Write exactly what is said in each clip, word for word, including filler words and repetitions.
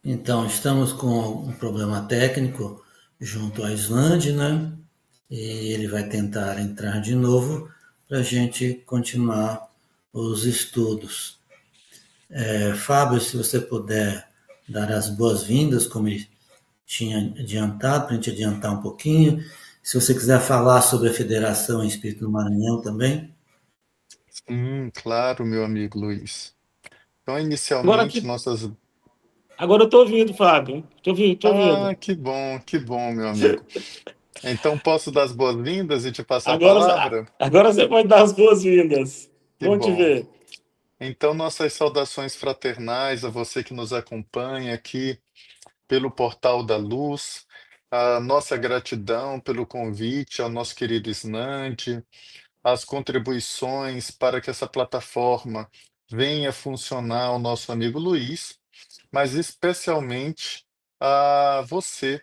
Então, estamos com um problema técnico junto à Islândia, né? E ele vai tentar entrar de novo para a gente continuar os estudos. É, Fábio, se você puder dar as boas-vindas, como ele tinha adiantado, para a gente adiantar um pouquinho. Se você quiser falar sobre a Federação Espírito do Maranhão também. Hum, claro, meu amigo Luiz. Então, Agora inicialmente, aqui, nossas. agora eu tô ouvindo, Fábio. Tô ouvindo, tô ouvindo. Ah, que bom, que bom, meu amigo. Então, posso dar as boas-vindas e te passar a Agora, palavra? agora você pode dar as boas-vindas. Que Bom te bom. ver. Então, nossas saudações fraternais a você que nos acompanha aqui pelo Portal da Luz, a nossa gratidão pelo convite ao nosso querido Snande, as contribuições para que essa plataforma venha funcionar ao nosso amigo Luiz, mas especialmente a você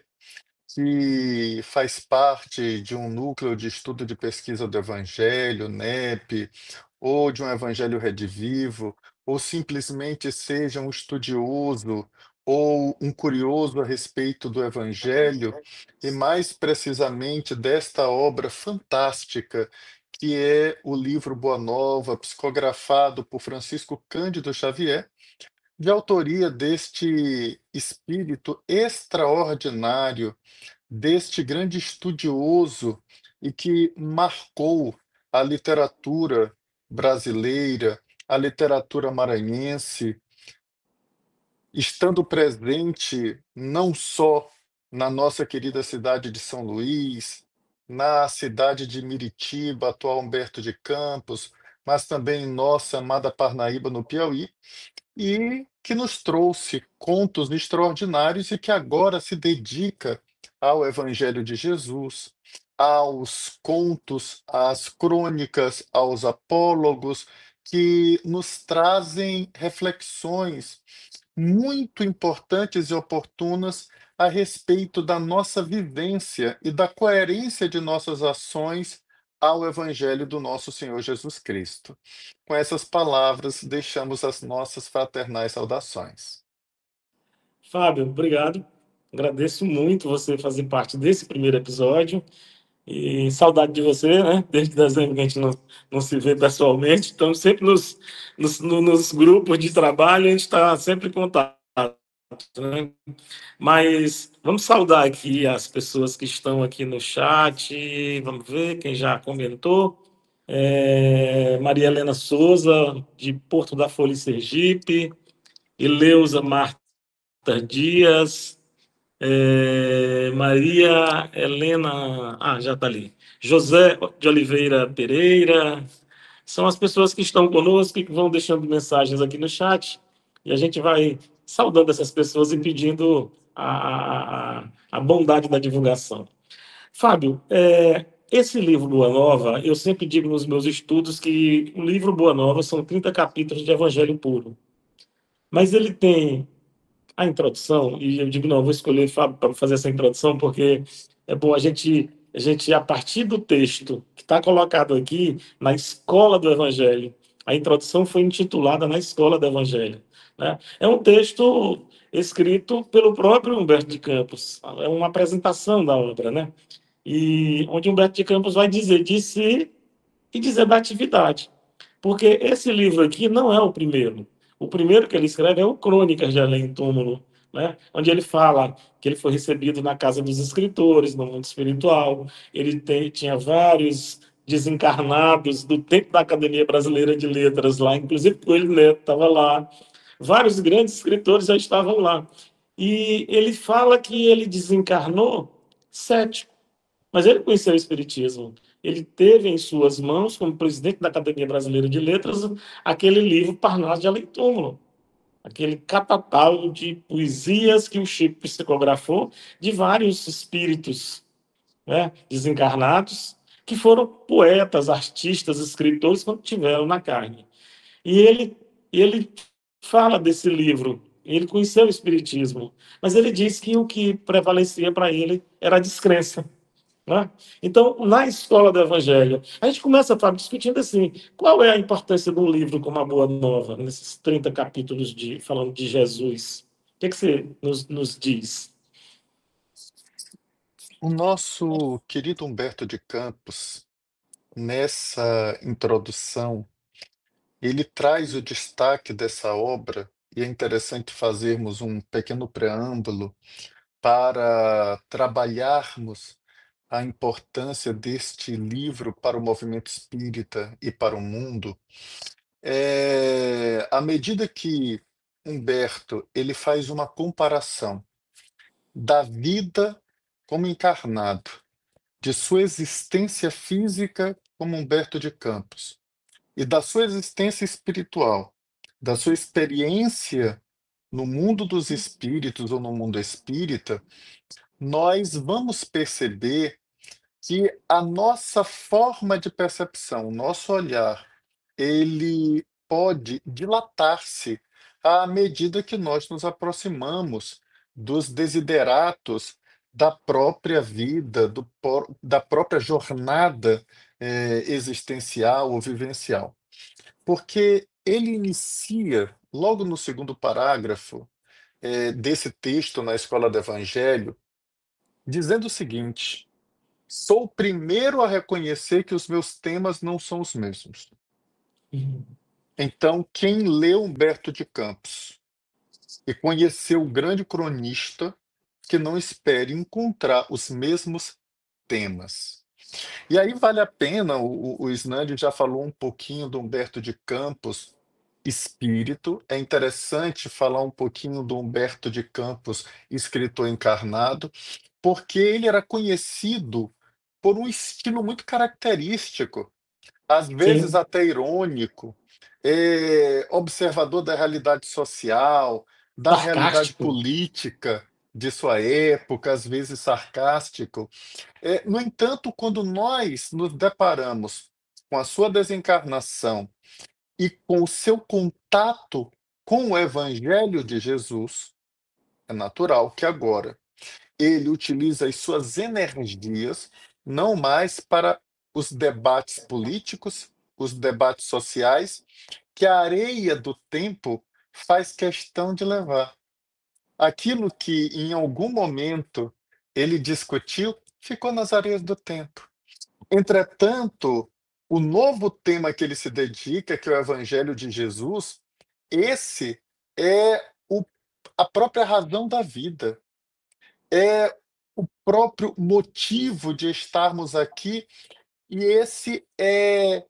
que faz parte de um núcleo de estudo de pesquisa do Evangelho, NEP, ou de um Evangelho redivivo, ou simplesmente seja um estudioso ou um curioso a respeito do Evangelho, e mais precisamente desta obra fantástica que é o livro Boa Nova, psicografado por Francisco Cândido Xavier, de autoria deste espírito extraordinário, deste grande estudioso e que marcou a literatura brasileira, a literatura maranhense, estando presente não só na nossa querida cidade de São Luís, na cidade de Miritiba, atual Humberto de Campos, mas também em nossa amada Parnaíba, no Piauí, e que nos trouxe contos extraordinários e que agora se dedica ao Evangelho de Jesus, aos contos, às crônicas, aos apólogos, que nos trazem reflexões muito importantes e oportunas a respeito da nossa vivência e da coerência de nossas ações ao Evangelho do nosso Senhor Jesus Cristo. Com essas palavras, deixamos as nossas fraternais saudações. Fábio, obrigado. Agradeço muito você fazer parte desse primeiro episódio. E saudade de você, né? Desde dezembro que a gente não, não se vê pessoalmente. Estamos sempre nos, nos, no- nos grupos de trabalho, a gente está sempre em contato, né? Mas vamos saudar aqui as pessoas que estão aqui no chat. Vamos ver quem já comentou. É, Maria Helena Souza, de Porto da Folha, Sergipe. Eleusa Marta Dias. É, Maria Helena. Ah, já está ali. José de Oliveira Pereira. São as pessoas que estão conosco e que vão deixando mensagens aqui no chat. E a gente vai saudando essas pessoas e pedindo a, a, a bondade da divulgação. Fábio, é, esse livro Boa Nova, eu sempre digo nos meus estudos que o livro Boa Nova são trinta capítulos de Evangelho puro. Mas ele tem a introdução, e eu digo, não, eu vou escolher Fábio para fazer essa introdução, porque é bom a gente, a gente, a partir do texto que está colocado aqui, na Escola do Evangelho, a introdução foi intitulada Na Escola do Evangelho, né? É um texto escrito pelo próprio Humberto de Campos, é uma apresentação da obra, né? E onde Humberto de Campos vai dizer de si e dizer da atividade. Porque esse livro aqui não é o primeiro. O primeiro que ele escreve é o Crônicas de Além Túmulo, né? Onde ele fala que ele foi recebido na casa dos escritores, no mundo espiritual. Ele tem, tinha vários desencarnados do tempo da Academia Brasileira de Letras lá, inclusive Coelho Neto estava lá. Vários grandes escritores já estavam lá. E ele fala que ele desencarnou cético, mas ele conheceu o Espiritismo. Ele teve em suas mãos, como presidente da Academia Brasileira de Letras, aquele livro Parnaso de Além Túmulo, aquele catatal de poesias que o Chico psicografou de vários espíritos, né, desencarnados, que foram poetas, artistas, escritores, quando tiveram na carne. E ele, ele fala desse livro. Ele conheceu o Espiritismo, mas ele diz que o que prevalecia para ele era a descrença, né? Então, na escola do Evangelho, a gente começa, Fábio, discutindo assim, qual é a importância de um livro como a Boa Nova, nesses trinta capítulos de, falando de Jesus? que, que você nos, nos diz? O nosso querido Humberto de Campos, nessa introdução, ele traz o destaque dessa obra, e é interessante fazermos um pequeno preâmbulo para trabalharmos a importância deste livro para o movimento espírita e para o mundo. É, à medida que Humberto ele faz uma comparação da vida como encarnado, de sua existência física como Humberto de Campos e da sua existência espiritual, da sua experiência no mundo dos espíritos ou no mundo espírita, nós vamos perceber que a nossa forma de percepção, o nosso olhar, ele pode dilatar-se à medida que nós nos aproximamos dos desideratos da própria vida, do, por- da própria jornada eh, existencial ou vivencial. Porque ele inicia, logo no segundo parágrafo eh, desse texto na Escola do Evangelho, dizendo o seguinte: sou o primeiro a reconhecer que os meus temas não são os mesmos. Então, quem leu Humberto de Campos e conheceu o grande cronista, que não espere encontrar os mesmos temas. E aí vale a pena, o, o Snandi já falou um pouquinho do Humberto de Campos, espírito, é interessante falar um pouquinho do Humberto de Campos, escritor encarnado, porque ele era conhecido por um estilo muito característico, às vezes Sim, até irônico, é, observador da realidade social, da realidade sarcástico. política de sua época, às vezes sarcástico. É, no entanto, quando nós nos deparamos com a sua desencarnação e com o seu contato com o Evangelho de Jesus, é natural que agora ele utiliza as suas energias não mais para os debates políticos, os debates sociais, que a areia do tempo faz questão de levar. Aquilo que em algum momento ele discutiu ficou nas areias do tempo. Entretanto, o novo tema que ele se dedica, que é o Evangelho de Jesus, esse é o, a própria razão da vida, é o próprio motivo de estarmos aqui, e esse é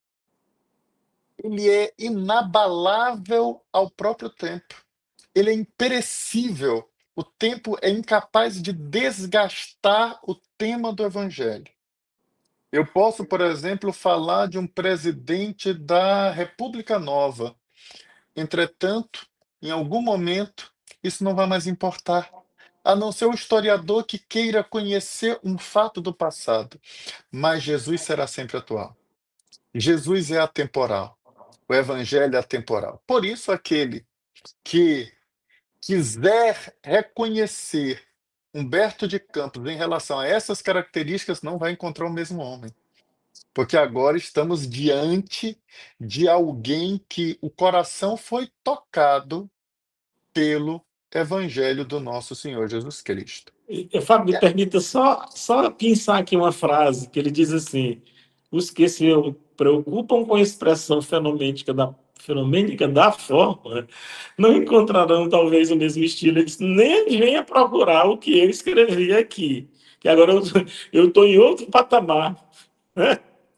ele é inabalável ao próprio tempo. Ele é imperecível. O tempo é incapaz de desgastar o tema do evangelho. Eu posso, por exemplo, falar de um presidente da República Nova. Entretanto, em algum momento, isso não vai mais importar, a não ser o historiador que queira conhecer um fato do passado. Mas Jesus será sempre atual. Jesus é atemporal. O evangelho é atemporal. Por isso, aquele que quiser reconhecer Humberto de Campos em relação a essas características não vai encontrar o mesmo homem. Porque agora estamos diante de alguém que o coração foi tocado pelo evangelho do nosso Senhor Jesus Cristo. E, e, Fábio, me permita só, só pensar aqui uma frase que ele diz assim: os que se preocupam com a expressão fenomênica da, fenomênica da forma não encontrarão talvez o mesmo estilo. Ele diz, nem venha procurar o que eu escrevi aqui, que agora eu estou em outro patamar. Né?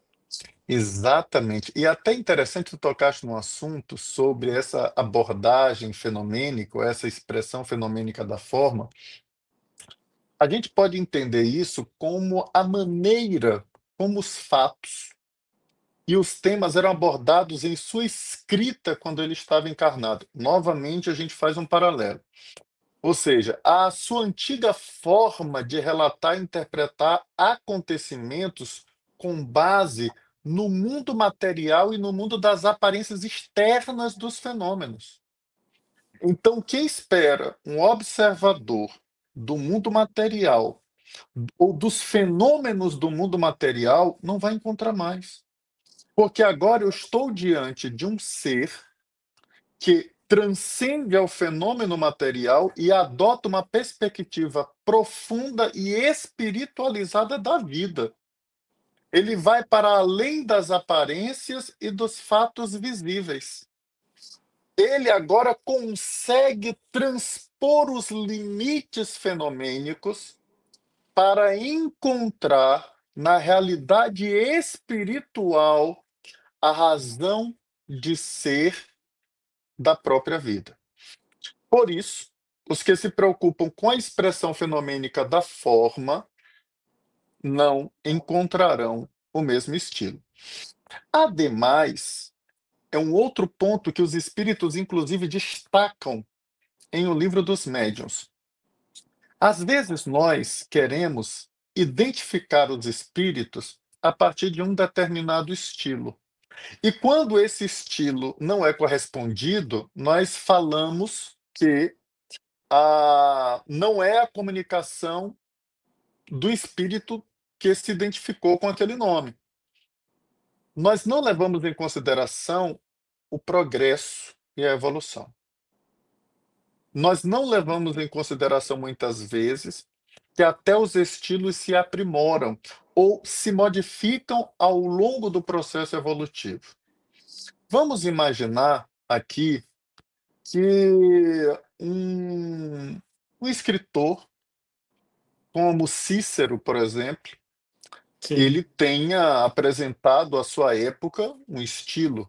Exatamente. E até interessante tu tocaste num assunto sobre essa abordagem fenomênica, ou essa expressão fenomênica da forma. A gente pode entender isso como a maneira como os fatos e os temas eram abordados em sua escrita quando ele estava encarnado. Novamente, a gente faz um paralelo. Ou seja, a sua antiga forma de relatar e interpretar acontecimentos com base no mundo material e no mundo das aparências externas dos fenômenos. Então, quem espera um observador do mundo material ou dos fenômenos do mundo material não vai encontrar mais. Porque agora eu estou diante de um ser que transcende ao fenômeno material e adota uma perspectiva profunda e espiritualizada da vida. Ele vai para além das aparências e dos fatos visíveis. Ele agora consegue transpor os limites fenomênicos para encontrar na realidade espiritual a razão de ser da própria vida. Por isso, os que se preocupam com a expressão fenomênica da forma não encontrarão o mesmo estilo. Ademais, é um outro ponto que os espíritos, inclusive, destacam em O Livro dos Médiuns. Às vezes, nós queremos identificar os espíritos a partir de um determinado estilo. E quando esse estilo não é correspondido, nós falamos que ah, não é a comunicação do espírito que se identificou com aquele nome. Nós não levamos em consideração o progresso e a evolução. Nós não levamos em consideração, muitas vezes, que até os estilos se aprimoram ou se modificam ao longo do processo evolutivo. Vamos imaginar aqui que um, um escritor, como Cícero, por exemplo, Sim, ele tenha apresentado à sua época um estilo.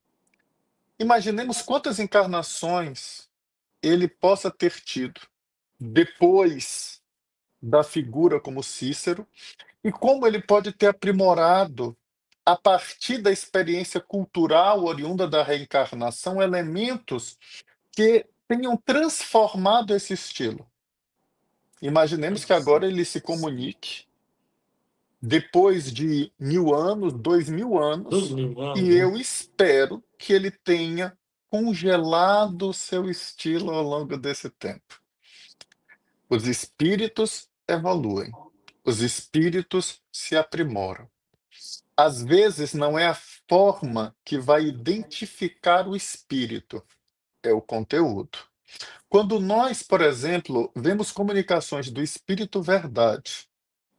Imaginemos quantas encarnações ele possa ter tido depois da figura como Cícero e como ele pode ter aprimorado, a partir da experiência cultural oriunda da reencarnação, elementos que tenham transformado esse estilo. Imaginemos que agora ele se comunique depois de mil anos, dois mil dois anos, mil anos, e né? eu espero que ele tenha congelado o seu estilo ao longo desse tempo. Os espíritos evoluem, os espíritos se aprimoram. Às vezes não é a forma que vai identificar o espírito, é o conteúdo. Quando nós, por exemplo, vemos comunicações do Espírito Verdade,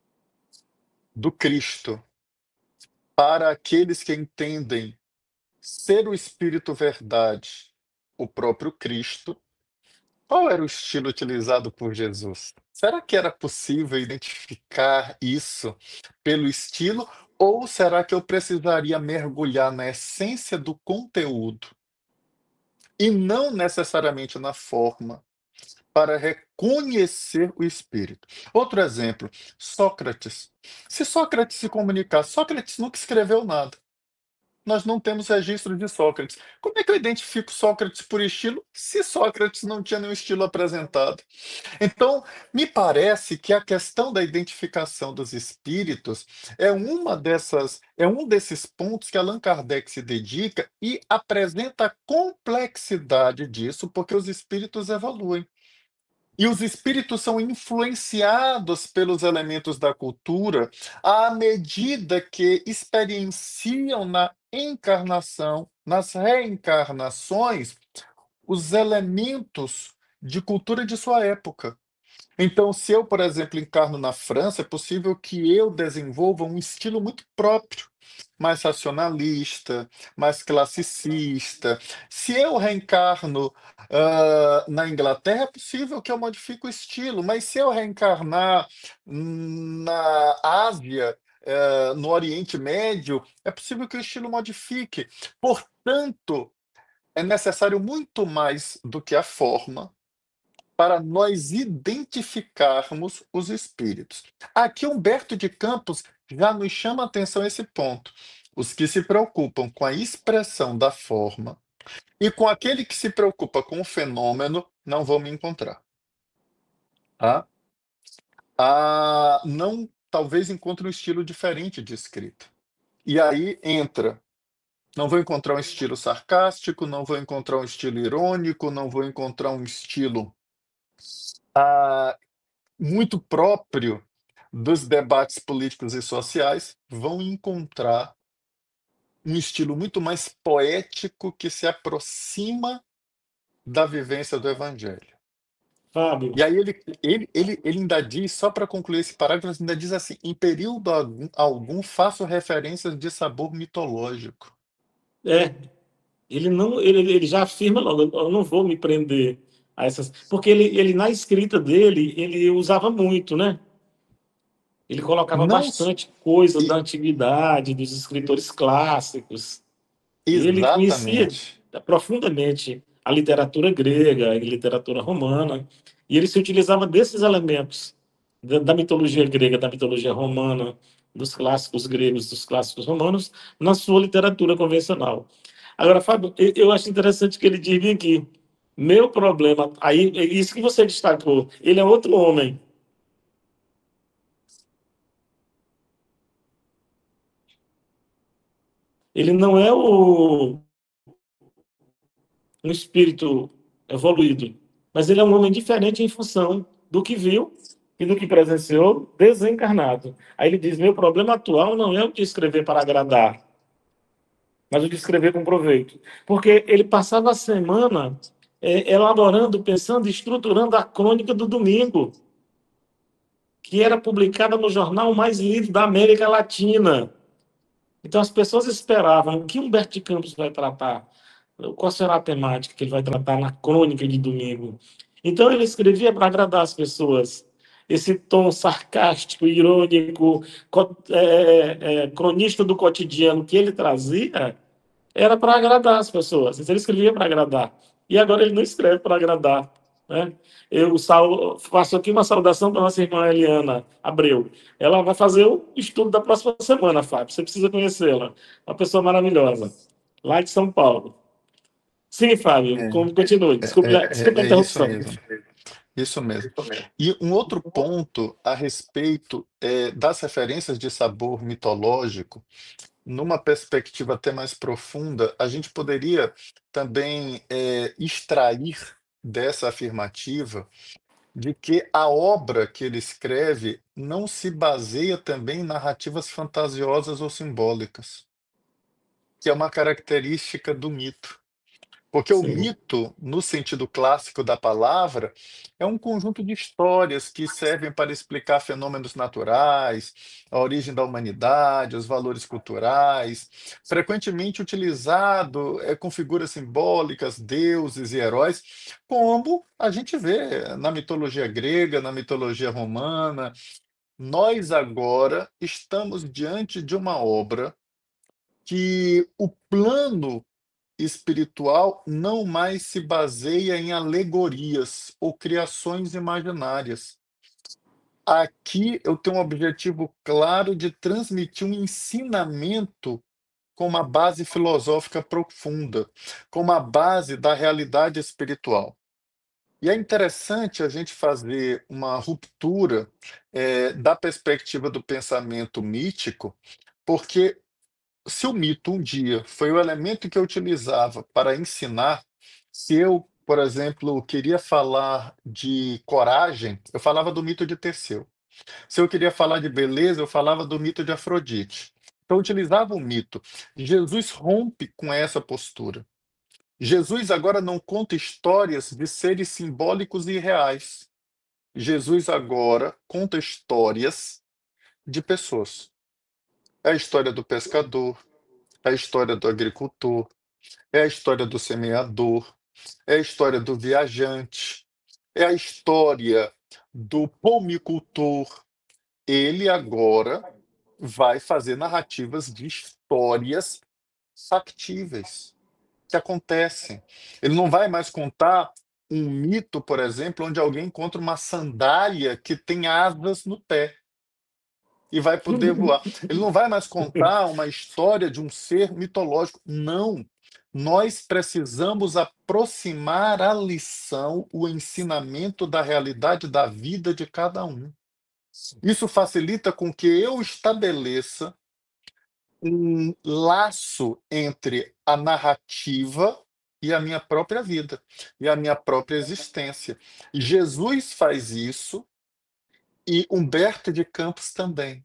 do Cristo, para aqueles que entendem ser o Espírito Verdade, o próprio Cristo, qual era o estilo utilizado por Jesus? Será que era possível identificar isso pelo estilo? Ou será que eu precisaria mergulhar na essência do conteúdo e não necessariamente na forma para reconhecer o espírito? Outro exemplo, Sócrates. Se Sócrates se comunicar, Sócrates nunca escreveu nada. Nós não temos registro de Sócrates. Como é que eu identifico Sócrates por estilo se Sócrates não tinha nenhum estilo apresentado? Então, me parece que a questão da identificação dos espíritos é uma dessas, é um desses pontos que Allan Kardec se dedica e apresenta a complexidade disso, porque os espíritos evoluem. E os espíritos são influenciados pelos elementos da cultura à medida que experienciam na encarnação, nas reencarnações, os elementos de cultura de sua época. Então, se eu, por exemplo, encarno na França, é possível que eu desenvolva um estilo muito próprio, mais racionalista, mais classicista. Se eu reencarno ah, na Inglaterra, é possível que eu modifique o estilo, mas se eu reencarnar hum, na Ásia, eh, no Oriente Médio, é possível que o estilo modifique. Portanto, é necessário muito mais do que a forma para nós identificarmos os espíritos. Aqui, Humberto de Campos já nos chama a atenção esse ponto. Os que se preocupam com a expressão da forma e com aquele que se preocupa com o fenômeno não vão me encontrar. Tá? Ah, não, talvez encontre um estilo diferente de escrita. E aí entra. Não vou encontrar um estilo sarcástico, não vou encontrar um estilo irônico, não vou encontrar um estilo ah, muito próprio dos debates políticos e sociais, vão encontrar um estilo muito mais poético que se aproxima da vivência do Evangelho. Fábio, E aí ele, ele, ele, ele ainda diz, só para concluir esse parágrafo, ainda diz assim: em período algum, algum faço referências de sabor mitológico. é, ele não, ele, ele já afirma logo, eu não vou me prender a essas, porque ele, ele na escrita dele, ele usava muito, né? Ele colocava Não s- bastante coisa da e- antiguidade, dos escritores clássicos. E ele conhecia exatamente. profundamente a literatura grega, a literatura romana, e ele se utilizava desses elementos da, da mitologia grega, da mitologia romana, dos clássicos gregos, dos clássicos romanos, na sua literatura convencional. Agora, Fábio, eu eu acho interessante que ele diga aqui, meu problema, aí, é isso que você destacou, ele é outro homem. Ele não é o, um espírito evoluído, mas ele é um homem diferente em função do que viu e do que presenciou desencarnado. Aí ele diz: meu problema atual não é o de escrever para agradar, mas o de escrever com proveito. Porque ele passava a semana é, elaborando, pensando, estruturando a crônica do domingo, que era publicada no jornal mais lido da América Latina. Então as pessoas esperavam o que Humberto de Campos vai tratar, qual será a temática que ele vai tratar na crônica de domingo. Então ele escrevia para agradar as pessoas. Esse tom sarcástico, irônico, co- é, é, é, cronista do cotidiano que ele trazia era para agradar as pessoas. Então ele escrevia para agradar. E agora ele não escreve para agradar. Né? Eu sal, faço aqui uma saudação para nossa irmã Eliana Abreu. Ela vai fazer o estudo da próxima semana, Fábio. Você precisa conhecê-la. Uma pessoa maravilhosa, lá de São Paulo. Sim, Fábio, É, como continue. é, Desculpe, é, desculpe a é isso interrupção. mesmo. Isso mesmo. E um outro ponto a respeito é, das referências de sabor mitológico, numa perspectiva até mais profunda, a gente poderia também é, extrair dessa afirmativa de que a obra que ele escreve não se baseia também em narrativas fantasiosas ou simbólicas, que é uma característica do mito. Porque o Sim, mito, no sentido clássico da palavra, é um conjunto de histórias que servem para explicar fenômenos naturais, a origem da humanidade, os valores culturais, frequentemente utilizado é, com figuras simbólicas, deuses e heróis, como a gente vê na mitologia grega, na mitologia romana. Nós agora estamos diante de uma obra que o plano espiritual não mais se baseia em alegorias ou criações imaginárias. Aqui eu tenho um objetivo claro de transmitir um ensinamento com uma base filosófica profunda, com uma base da realidade espiritual. E é interessante a gente fazer uma ruptura eh, da perspectiva do pensamento mítico, porque se o mito um dia foi o elemento que eu utilizava para ensinar, se eu, por exemplo, queria falar de coragem, eu falava do mito de Teseu. Se eu queria falar de beleza, eu falava do mito de Afrodite. Então, eu utilizava o mito. Jesus rompe com essa postura. Jesus agora não conta histórias de seres simbólicos e reais. Jesus agora conta histórias de pessoas. É a história do pescador, é a história do agricultor, é a história do semeador, é a história do viajante, é a história do pomicultor. Ele agora vai fazer narrativas de histórias factíveis, que acontecem. Ele não vai mais contar um mito, por exemplo, onde alguém encontra uma sandália que tem asas no pé e vai poder voar. Ele não vai mais contar uma história de um ser mitológico. Não. Nós precisamos aproximar a lição, o ensinamento da realidade da vida de cada um. Isso facilita com que eu estabeleça um laço entre a narrativa e a minha própria vida, e a minha própria existência. Jesus faz isso e Humberto de Campos também.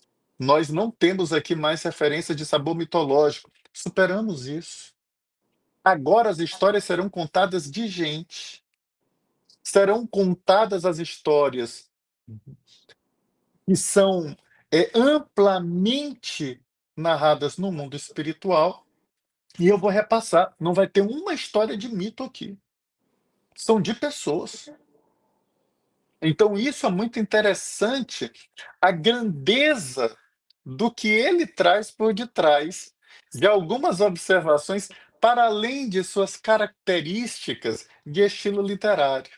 Nós não temos aqui mais referência de sabor mitológico. Superamos isso. Agora as histórias serão contadas de gente. Serão contadas as histórias que são é, amplamente narradas no mundo espiritual, e eu vou repassar. Não vai ter uma história de mito aqui. São de pessoas. Então, isso é muito interessante, a grandeza do que ele traz por detrás de algumas observações, para além de suas características de estilo literário.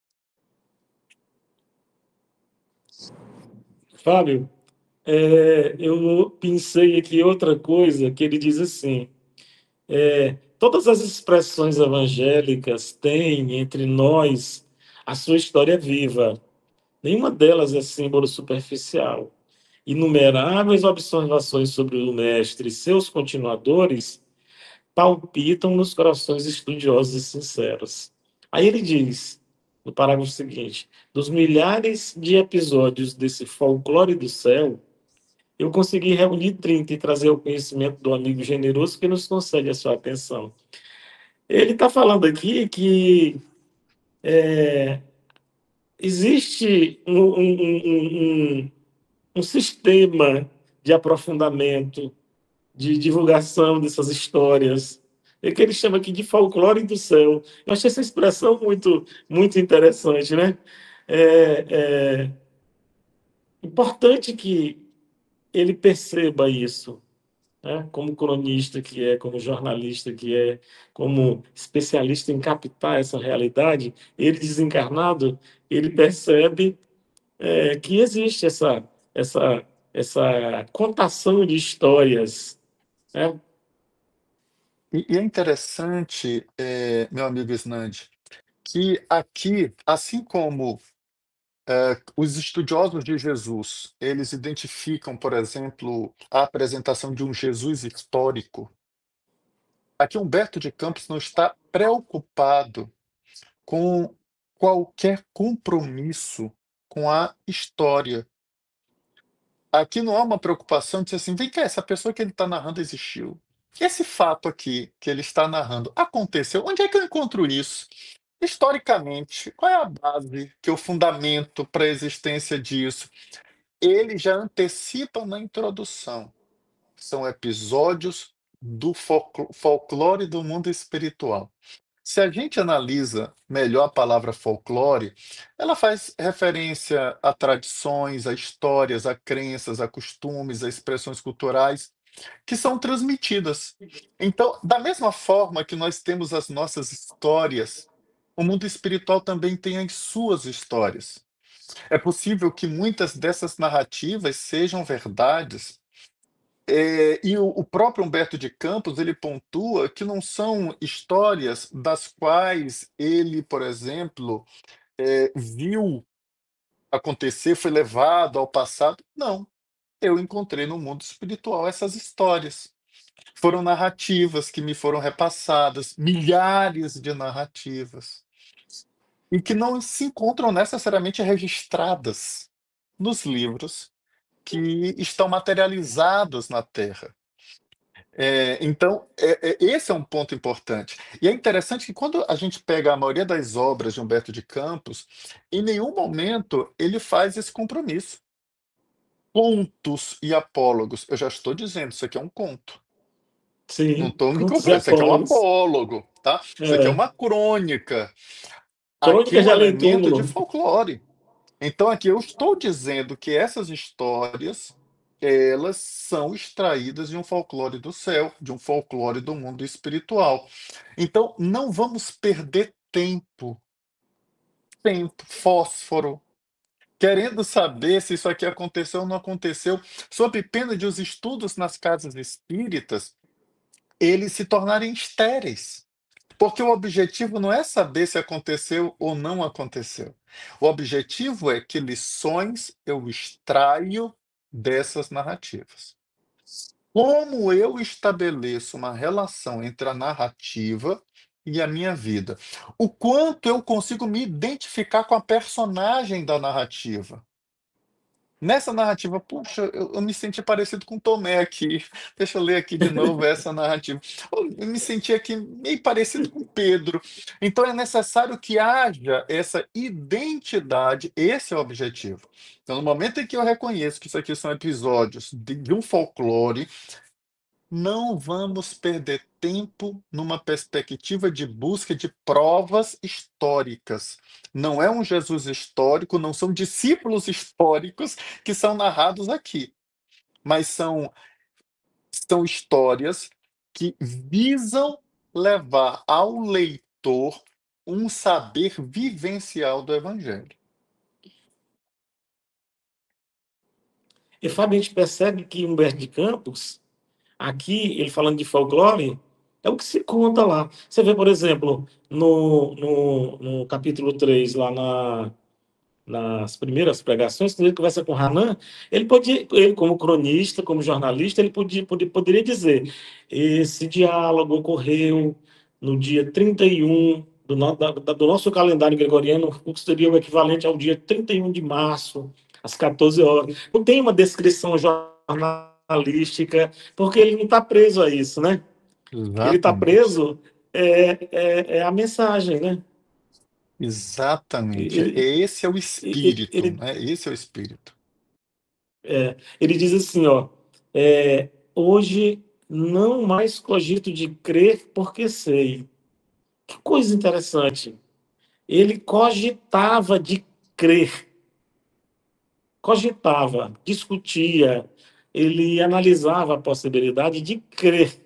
Fábio, é, eu pensei aqui outra coisa que ele diz assim: é, todas as expressões evangélicas têm entre nós a sua história viva. Nenhuma delas é símbolo superficial. Inumeráveis observações sobre o Mestre e seus continuadores palpitam nos corações estudiosos e sinceros. Aí ele diz, no parágrafo seguinte: dos milhares de episódios desse folclore do céu, eu consegui reunir trinta e trazer ao conhecimento do amigo generoso que nos concede a sua atenção. Ele está falando aqui que é, existe um, um, um, um, um sistema de aprofundamento, de divulgação dessas histórias, é que ele chama aqui de folclore do céu. Eu achei essa expressão muito, muito interessante, né? É, é importante que ele perceba isso, né? Como cronista que é, como jornalista que é, como especialista em captar essa realidade, ele desencarnado, ele percebe é, que existe essa, essa, essa contação de histórias, né? E, e é interessante, é, meu amigo Snand, que aqui, assim como é, os estudiosos de Jesus, eles identificam, por exemplo, a apresentação de um Jesus histórico, aqui Humberto de Campos não está preocupado com qualquer compromisso com a história. Aqui não há uma preocupação de dizer assim, vem cá, essa pessoa que ele está narrando existiu. Esse fato aqui que ele está narrando aconteceu. Onde é que eu encontro isso? Historicamente, qual é a base, que é o fundamento para a existência disso? Ele já antecipa na introdução. São episódios do folcl- folclore do mundo espiritual. Se a gente analisa melhor a palavra folclore, ela faz referência a tradições, a histórias, a crenças, a costumes, a expressões culturais que são transmitidas. Então, da mesma forma que nós temos as nossas histórias, o mundo espiritual também tem as suas histórias. É possível que muitas dessas narrativas sejam verdades, é, e o, o próprio Humberto de Campos ele pontua que não são histórias das quais ele, por exemplo, é, viu acontecer, foi levado ao passado. Não, eu encontrei no mundo espiritual essas histórias. Foram narrativas que me foram repassadas, milhares de narrativas, e que não se encontram necessariamente registradas nos livros que estão materializados na Terra. É, então, é- é- esse é um ponto importante. E é interessante que quando a gente pega a maioria das obras de Humberto de Campos, em nenhum momento ele faz esse compromisso. Contos e apólogos. Eu já estou dizendo, isso aqui é um conto. Não Sim, estou me contos e confundindo, isso aqui é um apólogos. apólogo, tá? Isso aqui é É. uma crônica. Aqui Crônica é de um Além elemento de Túmulo. folclore. Então, aqui eu estou dizendo que essas histórias, elas são extraídas de um folclore do céu, de um folclore do mundo espiritual. Então, não vamos perder tempo, tempo, fósforo, querendo saber se isso aqui aconteceu ou não aconteceu, sob pena de os estudos nas casas espíritas eles se tornarem estéreis. Porque o objetivo não é saber se aconteceu ou não aconteceu. O objetivo é que lições eu extraio dessas narrativas. Como eu estabeleço uma relação entre a narrativa e a minha vida? O quanto eu consigo me identificar com a personagem da narrativa? Nessa narrativa, puxa, eu, eu me senti parecido com Tomé aqui. Deixa eu ler aqui de novo essa narrativa. Eu me senti aqui meio parecido com Pedro. Então é necessário que haja essa identidade, esse é o objetivo. Então, no momento em que eu reconheço que isso aqui são episódios de, de um folclore, não vamos perder tempo numa perspectiva de busca de provas históricas. Não é um Jesus histórico, não são discípulos históricos que são narrados aqui, mas são, são histórias que visam levar ao leitor um saber vivencial do Evangelho. E, Fábio, a gente percebe que Humberto de Campos, aqui, ele falando de folclore, é o que se conta lá. Você vê, por exemplo, no, no, no capítulo três lá na, nas primeiras pregações, quando ele conversa com Hanan, ele podia, ele como cronista, como jornalista, ele podia, podia, poderia dizer: esse diálogo ocorreu no dia trinta e um do, no, da, do nosso calendário gregoriano, o que seria o equivalente ao dia trinta e um de março, às quatorze horas. Não tem uma descrição jornalística, porque ele não está preso a isso, né? Ele está Exatamente. preso é, é, é a mensagem, né? Exatamente. Ele, Esse é o ele, espírito, ele, né? Esse é o espírito. É, ele diz assim, ó, é, hoje não mais cogito de crer porque sei. Que coisa interessante. Ele cogitava de crer, cogitava, discutia, ele analisava a possibilidade de crer.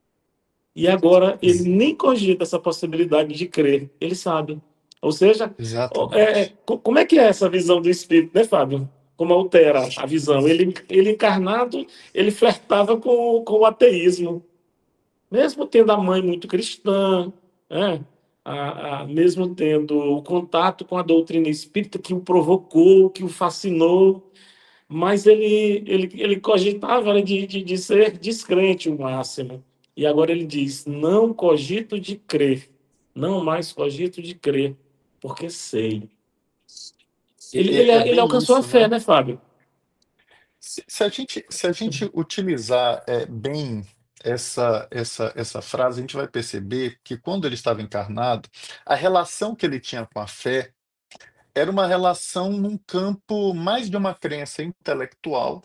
E agora ele Ex- nem cogita essa possibilidade de crer, ele sabe. Ou seja, ó, é, é, Exatamente. co- como é que é essa visão do espírito, né, Fábio? Como altera a visão? Ele, ele encarnado, ele flertava com, com o ateísmo, mesmo tendo a mãe muito cristã, né? A, a- mesmo tendo o contato com a doutrina espírita que o provocou, que o fascinou, mas ele, ele, ele cogitava, né, de, de, de ser descrente o máximo. E agora ele diz: não cogito de crer, não mais cogito de crer, porque sei. Ele, ele, É, é ele bem alcançou a isso, fé, né? né, Fábio? Se, se a gente, se a gente utilizar é, bem essa, essa, essa frase, a gente vai perceber que quando ele estava encarnado, a relação que ele tinha com a fé era uma relação num campo mais de uma crença intelectual,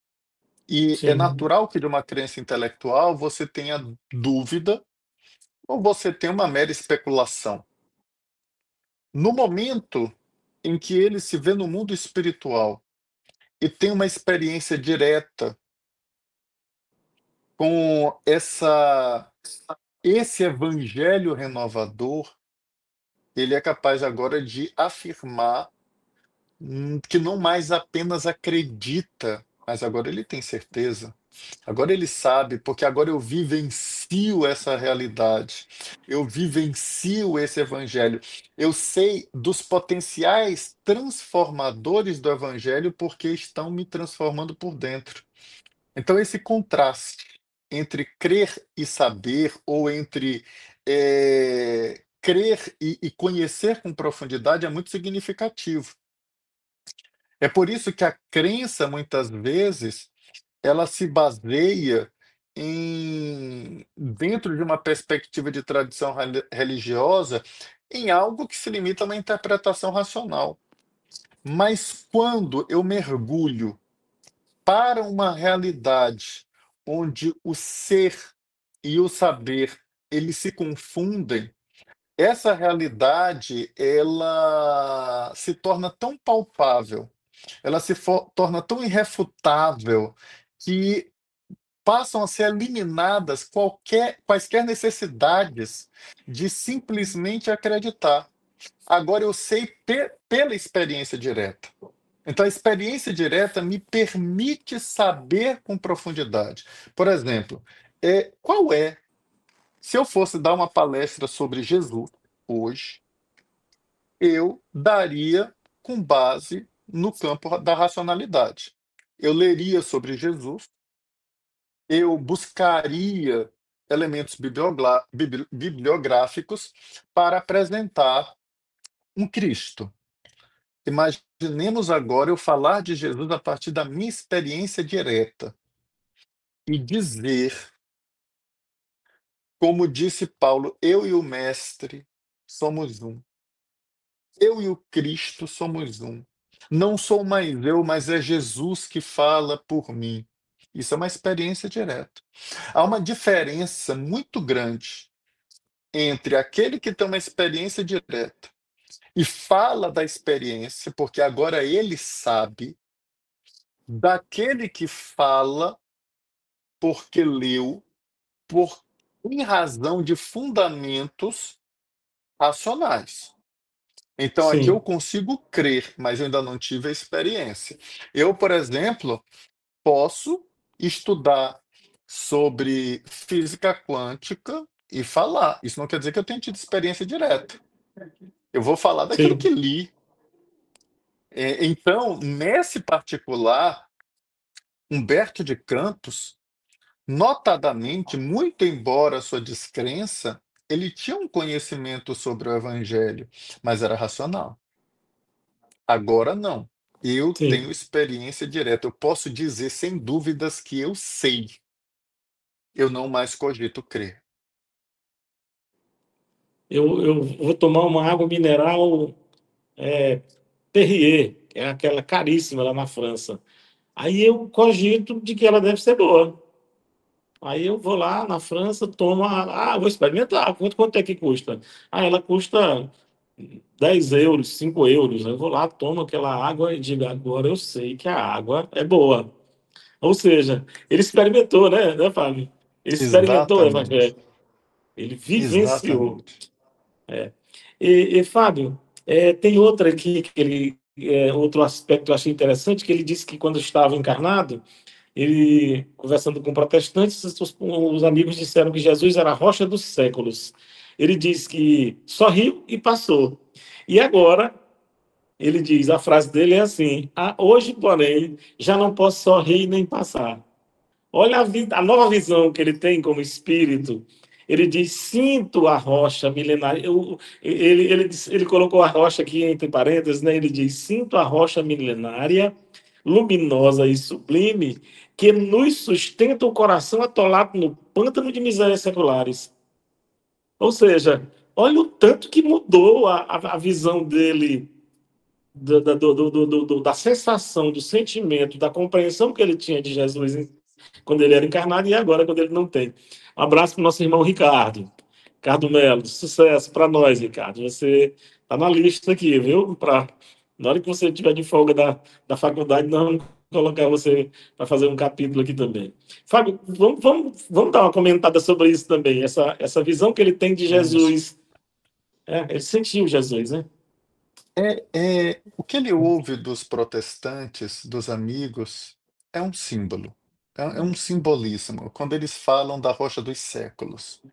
e é Sim. natural que de uma crença intelectual você tenha dúvida ou você tenha uma mera especulação. No momento em que ele se vê no mundo espiritual e tem uma experiência direta com essa esse evangelho renovador, ele é capaz agora de afirmar, hum, que não mais apenas acredita, mas agora ele tem certeza. Agora ele sabe, porque agora eu vivencio essa realidade, eu vivencio esse evangelho. Eu sei dos potenciais transformadores do evangelho porque estão me transformando por dentro. Então, esse contraste entre crer e saber, ou entre eh, crer e, e conhecer com profundidade, é muito significativo. É por isso que a crença, muitas vezes, ela se baseia em, dentro de uma perspectiva de tradição reli- religiosa, em algo que se limita a uma interpretação racional. Mas quando eu mergulho para uma realidade onde o ser e o saber, eles se confundem, essa realidade, ela se torna tão palpável, ela se for torna tão irrefutável, que passam a ser eliminadas qualquer quaisquer necessidades de simplesmente acreditar. Agora eu sei pe pela experiência direta. Então, a experiência direta me permite saber com profundidade. Por exemplo, é, qual é, se eu fosse dar uma palestra sobre Jesus hoje, eu daria com base no campo da racionalidade. Eu leria sobre Jesus, eu buscaria elementos bibliogla- bibli- bibliográficos para apresentar um Cristo. Imaginemos agora eu falar de Jesus a partir da minha experiência direta e dizer, como disse Paulo, eu e o Mestre somos um. Eu e o Cristo somos um. Não sou mais eu, mas é Jesus que fala por mim. Isso é uma experiência direta. Há uma diferença muito grande entre aquele que tem uma experiência direta e fala da experiência, porque agora ele sabe, daquele que fala porque leu, por em razão de fundamentos racionais. Então aqui eu Sim, consigo crer, mas eu ainda não tive a experiência. Eu, por exemplo, posso estudar sobre física quântica e falar. Isso não quer dizer que eu tenha tido experiência direta. Eu vou falar daquilo que sim, li. É, então, nesse particular, Humberto de Campos, notadamente, muito embora a sua descrença, ele tinha um conhecimento sobre o evangelho, mas era racional. Agora não. Eu sim. tenho experiência direta. Eu posso dizer sem dúvidas que eu sei. Eu não mais cogito crer. Eu, eu vou tomar uma água mineral é, Perrier, que é aquela caríssima lá na França. Aí eu cogito de que ela deve ser boa. Aí eu vou lá na França, tomo a... Ah, vou experimentar. Quanto, quanto é que custa? Ah, ela custa dez euros, cinco euros. Eu vou lá, tomo aquela água e digo, agora eu sei que a água é boa. Ou seja, ele experimentou, né, né, Fábio? Ele experimentou o Exatamente. evangelho. Ele vivenciou. Exatamente. E, e, Fábio, é, tem outra aqui que ele, é, outro aspecto que eu achei interessante, que ele disse que quando estava encarnado, ele, conversando com protestantes, os, os amigos disseram que Jesus era a rocha dos séculos. Ele diz que sorriu e passou. E agora, ele diz, a frase dele é assim: ah, hoje, porém, já não posso sorrir nem passar. Olha a, vi- a nova visão que ele tem como espírito. Ele diz: sinto a rocha milenária. Eu- ele, ele, diz- ele colocou a rocha aqui entre parênteses, né? Ele diz: sinto a rocha milenária, luminosa e sublime, que nos sustenta o coração atolado no pântano de misérias seculares. Ou seja, olha o tanto que mudou a, a, a visão dele. Da, da, do, do, do, do- da sensação, do sentimento, da compreensão que ele tinha de Jesus quando ele era encarnado e agora quando ele não tem. Um abraço para o nosso irmão Ricardo. Ricardo Melo, sucesso para nós, Ricardo. Você está na lista aqui, viu? Pra, na hora que você estiver de folga da, da faculdade, nós vamos colocar você para fazer um capítulo aqui também. Fábio, vamos, vamos, vamos dar uma comentada sobre isso também, essa, essa visão que ele tem de Vamos. Jesus. É, ele sentiu Jesus, né? É, é, o que ele ouve dos protestantes, dos amigos, é um símbolo. É, é um simbolismo. Quando eles falam da rocha dos séculos.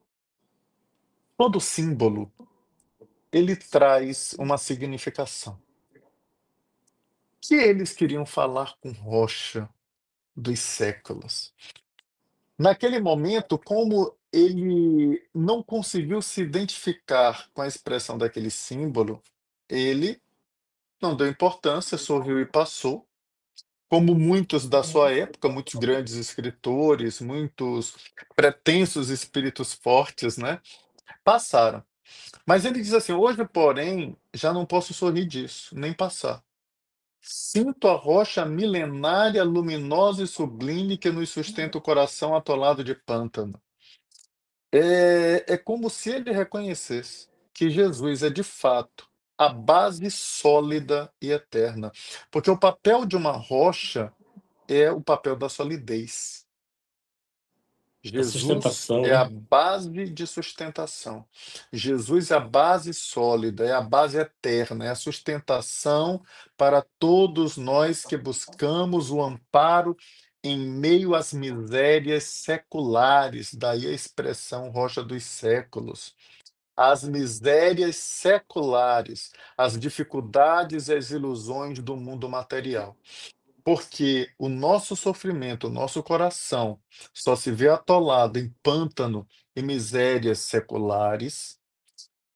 Todo símbolo, ele traz uma significação. Que eles queriam falar com rocha dos séculos? Naquele momento, como ele não conseguiu se identificar com a expressão daquele símbolo, ele não deu importância, sorriu e passou, como muitos da sua época, muitos grandes escritores, muitos pretensos espíritos fortes, né, passaram. Mas ele diz assim: hoje, porém, já não posso sorrir disso, nem passar. Sinto a rocha milenária, luminosa e sublime que nos sustenta o coração atolado de pântano. É, é como se ele reconhecesse que Jesus é de fato a base sólida e eterna. Porque o papel de uma rocha é o papel da solidez. Da Jesus sustentação, é a né? base de sustentação. Jesus é a base sólida, é a base eterna, é a sustentação para todos nós que buscamos o amparo em meio às misérias seculares, daí a expressão rocha dos séculos. As misérias seculares, as dificuldades e as ilusões do mundo material. Porque o nosso sofrimento, o nosso coração, só se vê atolado em pântano e misérias seculares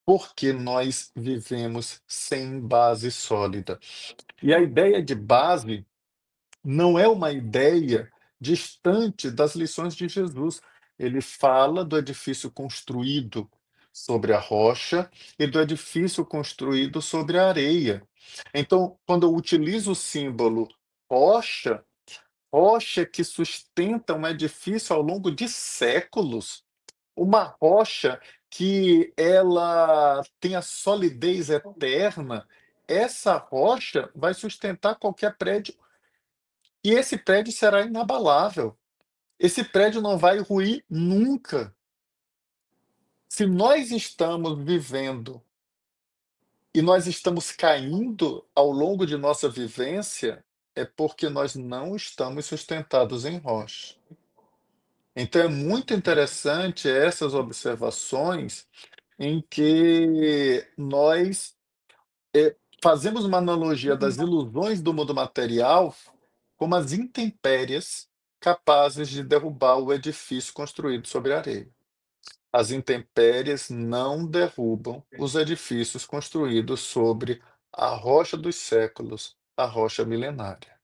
porque nós vivemos sem base sólida. E a ideia de base não é uma ideia distante das lições de Jesus. Ele fala do edifício construído sobre a rocha e do edifício construído sobre a areia. Então, quando eu utilizo o símbolo rocha, rocha que sustenta um edifício ao longo de séculos, uma rocha que ela tem a solidez eterna, essa rocha vai sustentar qualquer prédio e esse prédio será inabalável. Esse prédio não vai ruir nunca. Se nós estamos vivendo e nós estamos caindo ao longo de nossa vivência, é porque nós não estamos sustentados em rocha. Então é muito interessante essas observações em que nós eh, fazemos uma analogia das ilusões do mundo material como as intempéries capazes de derrubar o edifício construído sobre a areia. As intempéries não derrubam os edifícios construídos sobre a rocha dos séculos, a rocha milenária.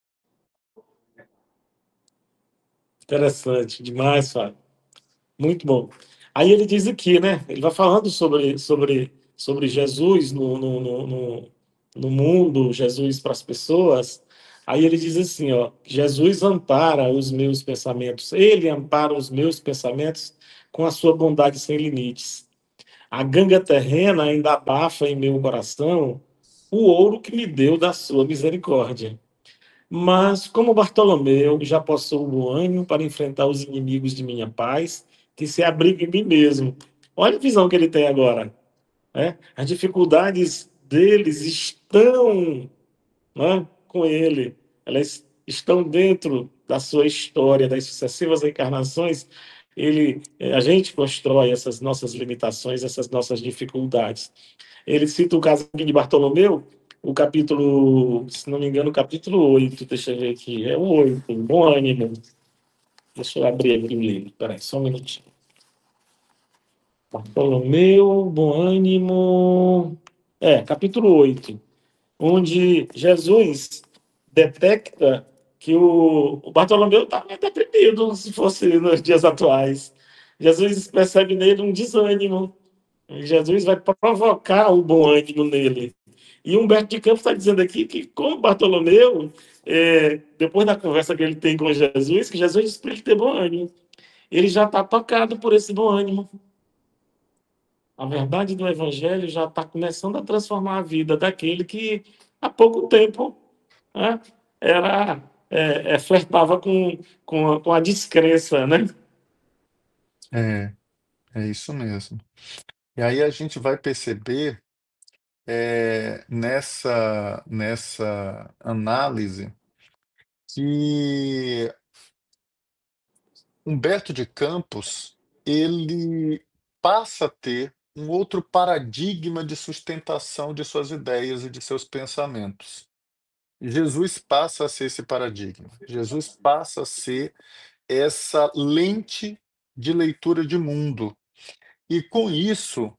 Interessante demais, Fábio. Muito bom. Aí ele diz aqui, né? Ele vai falando sobre, sobre, sobre Jesus no, no, no, no, no mundo, Jesus para as pessoas. Aí ele diz assim, ó, Jesus ampara os meus pensamentos. Ele ampara os meus pensamentos com a sua bondade sem limites. A ganga terrena ainda abafa em meu coração o ouro que me deu da sua misericórdia. Mas, como Bartolomeu, já possuo bom ânimo para enfrentar os inimigos de minha paz, que se abrigam em mim mesmo. Olha a visão que ele tem agora. Né? As dificuldades deles estão, né, com ele. Elas estão dentro da sua história, das sucessivas encarnações. Ele, eh, a gente constrói essas nossas limitações, essas nossas dificuldades. Ele cita o caso aqui de Bartolomeu, o capítulo, se não me engano, o capítulo oito, deixa eu ver aqui, é o oito, bom ânimo. Deixa eu abrir aqui o livro, peraí, só um minutinho. Bartolomeu, bom ânimo. É, capítulo oito, onde Jesus detecta que o, o Bartolomeu está meio deprimido, se fosse nos dias atuais. Jesus percebe nele um desânimo. Jesus vai provocar o bom ânimo nele. E Humberto de Campos está dizendo aqui que, como Bartolomeu, é, depois da conversa que ele tem com Jesus, que Jesus diz para ele ter bom ânimo. Ele já está tocado por esse bom ânimo. A verdade do Evangelho já está começando a transformar a vida daquele que há pouco tempo, né, era é, é, flertava com, com, a, com a descrença, né? É, é isso mesmo. E aí a gente vai perceber é, nessa, nessa análise que Humberto de Campos ele passa a ter um outro paradigma de sustentação de suas ideias e de seus pensamentos. Jesus passa a ser esse paradigma. Jesus passa a ser essa lente de leitura de mundo. E com isso,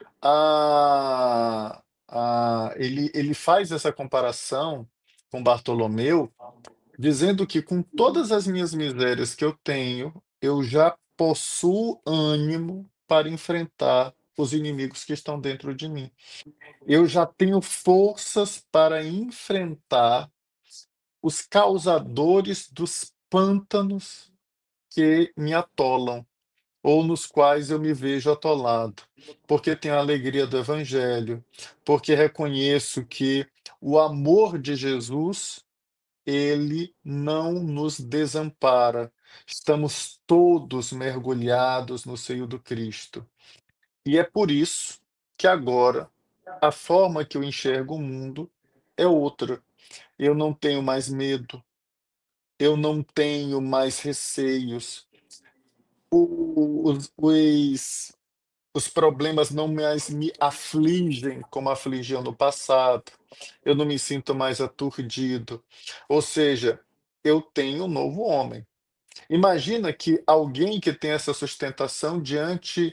a, a, ele, ele faz essa comparação com Bartolomeu, dizendo que com todas as minhas misérias que eu tenho, eu já possuo ânimo para enfrentar os inimigos que estão dentro de mim. Eu já tenho forças para enfrentar os causadores dos pântanos que me atolam, ou nos quais eu me vejo atolado, porque tenho a alegria do Evangelho, porque reconheço que o amor de Jesus, ele não nos desampara. Estamos todos mergulhados no seio do Cristo. E é por isso que agora a forma que eu enxergo o mundo é outra. Eu não tenho mais medo, eu não tenho mais receios. O- Os, os, os problemas não mais me afligem como afligiam no passado. Eu não me sinto mais aturdido. Ou seja, eu tenho um novo homem. Imagina que alguém que tem essa sustentação diante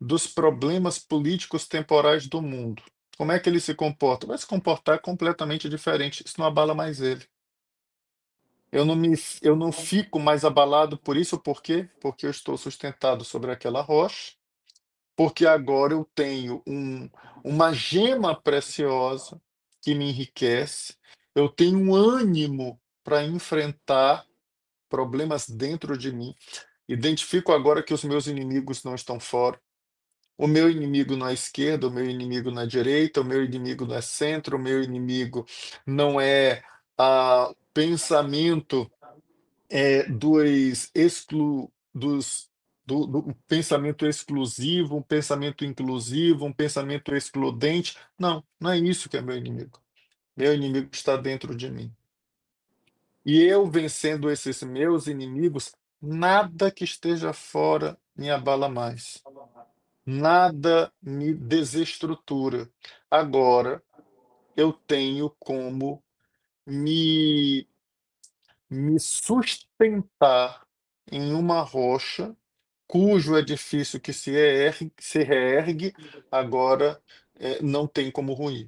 dos problemas políticos temporais do mundo. Como é que ele se comporta? Vai se comportar completamente diferente. Isso não abala mais ele. Eu não, me, eu não fico mais abalado por isso, por quê? Porque eu estou sustentado sobre aquela rocha, porque agora eu tenho um, uma gema preciosa que me enriquece, eu tenho um ânimo para enfrentar problemas dentro de mim. Identifico agora que os meus inimigos não estão fora. O meu inimigo não é esquerda, o meu inimigo não é direita, o meu inimigo não é centro, o meu inimigo não é a pensamento é, dos exclu, dos do, do pensamento exclusivo, um pensamento inclusivo, um pensamento excludente. Não, não é isso que é meu inimigo. Meu inimigo está dentro de mim. E eu vencendo esses meus inimigos, nada que esteja fora me abala mais. Nada me desestrutura. Agora eu tenho como me, me sustentar em uma rocha cujo edifício que se ergue, se reergue, agora eh, não tem como ruir.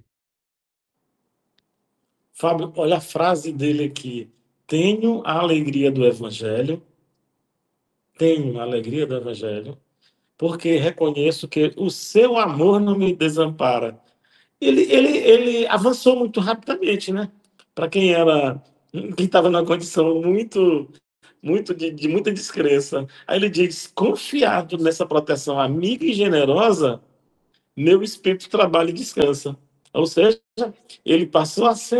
Fábio, olha a frase dele aqui. Tenho a alegria do Evangelho, tenho a alegria do Evangelho, porque reconheço que o seu amor não me desampara. Ele, ele, ele avançou muito rapidamente, né? Para quem era, quem estava numa condição muito, muito de, de muita descrença. Aí ele diz: confiado nessa proteção amiga e generosa, meu espírito trabalha e descansa. Ou seja, ele passou a ser